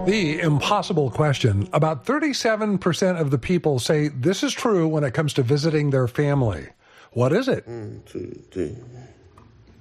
The impossible question. About 37% of the people say this is true when it comes to visiting their family. What is it? 1, 2, 3.